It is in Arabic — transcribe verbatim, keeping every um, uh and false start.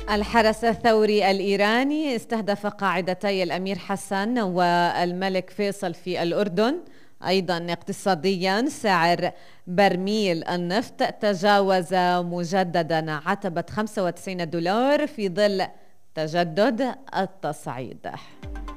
الحرس الثوري الإيراني استهدف قاعدتي الأمير حسن والملك فيصل في الأردن. أيضا اقتصاديا سعر برميل النفط تجاوز مجددا عتبة خمسة وتسعين دولار في ظل تجدد التصعيد.